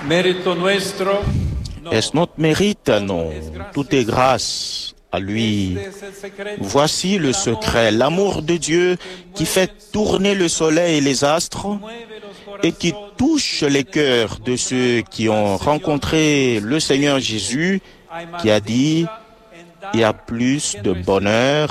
Mérito nuestro? No. Est-ce notre mérite? Non. Tout est grâce à lui. Voici le secret, l'amour de Dieu qui fait tourner le soleil et les astres et qui touche les cœurs de ceux qui ont rencontré le Seigneur Jésus, qui a dit: il y a plus de bonheur